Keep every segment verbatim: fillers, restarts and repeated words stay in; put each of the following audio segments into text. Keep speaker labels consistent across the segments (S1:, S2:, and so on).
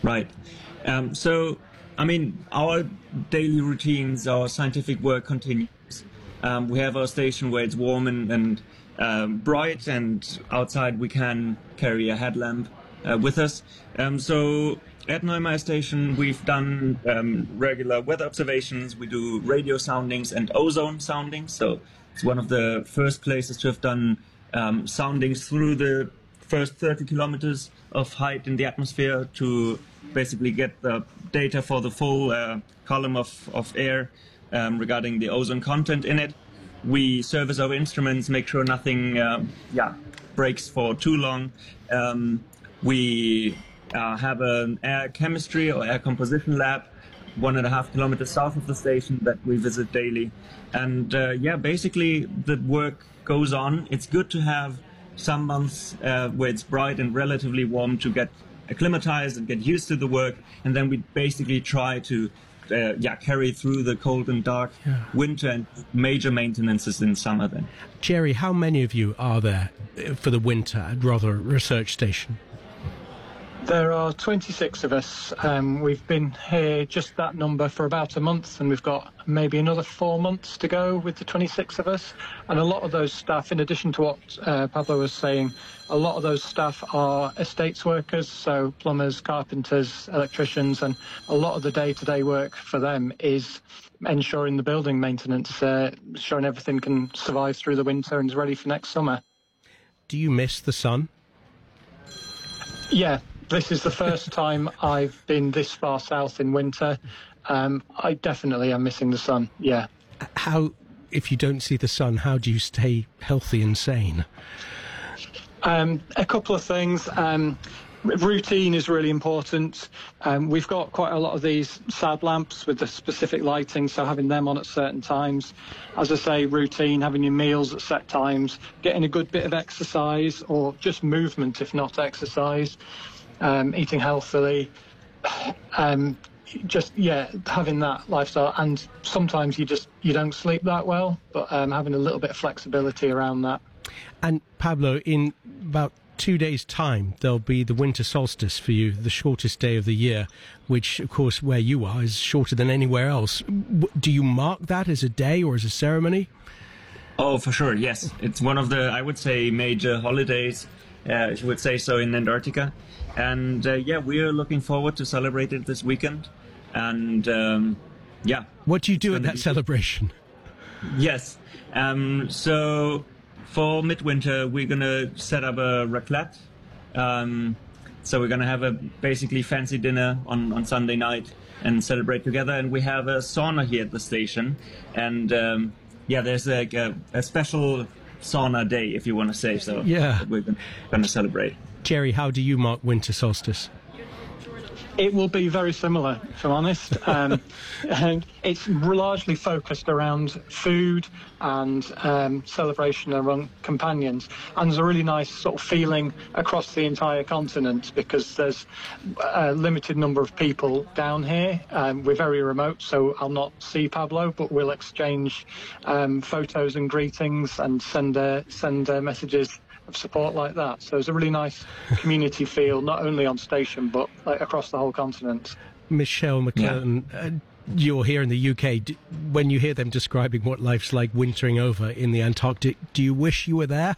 S1: Right. Um, so, I mean, our daily routines, our scientific work continues. Um, we have our station where it's warm and, and um, bright, and outside we can carry a headlamp uh, with us. Um, so at Neumeier Station, we've done um, regular weather observations. We do radio soundings and ozone soundings. So it's one of the first places to have done um, soundings through the first thirty kilometers of height in the atmosphere to basically get the data for the full uh, column of, of air um, regarding the ozone content in it. We service our instruments, make sure nothing uh, yeah, breaks for too long. Um, we uh, have an air chemistry or air composition lab one and a half kilometers south of the station that we visit daily. And uh, yeah, basically the work goes on. It's good to have some months uh, where it's bright and relatively warm to get acclimatized and get used to the work, and then we basically try to uh, yeah carry through the cold and dark yeah. winter and major maintenances in summer then.
S2: Jerry, how many of you are there for the winter at Rother Research Station?
S3: There are twenty-six of us. Um, we've been here just that number for about a month, and we've got maybe another four months to go with the twenty-six of us. And a lot of those staff, in addition to what uh, Pablo was saying, a lot of those staff are estates workers, so plumbers, carpenters, electricians, and a lot of the day-to-day work for them is ensuring the building maintenance, uh, ensuring everything can survive through the winter and is ready for next summer.
S2: Do you miss the sun?
S3: Yeah. This is the first time I've been this far south in winter. Um, I definitely am missing the sun, yeah.
S2: How, if you don't see the sun, how do you stay healthy and sane?
S3: Um, a couple of things. Um, routine is really important. Um, we've got quite a lot of these S A D lamps with the specific lighting, so having them on at certain times. As I say, routine, having your meals at set times, getting a good bit of exercise or just movement if not exercise. Um, eating healthily, um, just, yeah, having that lifestyle. And sometimes you just, you don't sleep that well, but um, having a little bit of flexibility around that.
S2: And Pablo, in about two days' time, there'll be the winter solstice for you, the shortest day of the year, which, of course, where you are is shorter than anywhere else. Do you mark that as a day or as a ceremony?
S1: Oh, for sure, yes. It's one of the, I would say, major holidays, uh, if you would say so, in Antarctica. And uh, yeah, we're looking forward to celebrate it this weekend. And um, yeah.
S2: What do you do at that celebration?
S1: Yes. Um, so for midwinter, we're going to set up a raclette. Um, so we're going to have a basically fancy dinner on, on Sunday night and celebrate together. And we have a sauna here at the station. And um, yeah, there's a, a, a special sauna day, if you want to say so.
S2: Yeah.
S1: That we're going to celebrate.
S2: Jerry, how do you mark winter solstice?
S3: It will be very similar, if I'm honest. Um, and it's largely focused around food and um, celebration among companions. And there's a really nice sort of feeling across the entire continent because there's a limited number of people down here. Um, we're very remote, so I'll not see Pablo, but we'll exchange um, photos and greetings and send uh, send uh, messages of support like that. So it's a really nice community feel, not only on station, but like across the whole continent.
S2: Michelle McClellan, yeah. uh, you're here in the U K. Do, when you hear them describing what life's like wintering over in the Antarctic, do you wish you were there?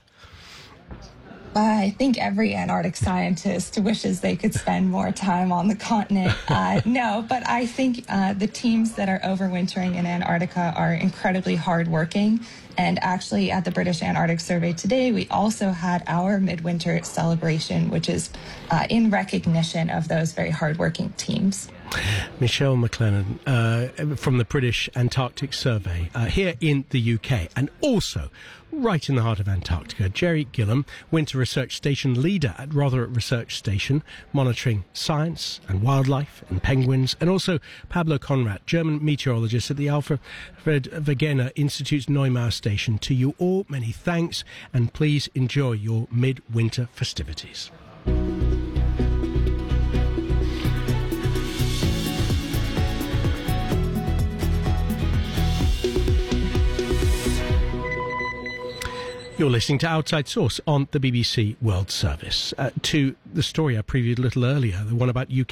S4: I think every Antarctic scientist wishes they could spend more time on the continent. Uh, no, but I think uh, the teams that are overwintering in Antarctica are incredibly hardworking. And actually, at the British Antarctic Survey today, we also had our midwinter celebration, which is uh, in recognition of those very hardworking teams.
S2: Michelle McClellan uh, from the British Antarctic Survey uh, here in the U K, and also right in the heart of Antarctica, Jerry Gillam, Winter Research Station leader at Rother Research Station, monitoring science and wildlife and penguins, and also Pablo Conrad, German meteorologist at the Alfred Wegener Institute's Neumeier Station. To you all, many thanks, and please enjoy your midwinter festivities. You're listening to Outside Source on the B B C World Service. Uh, to the story I previewed a little earlier, the one about U K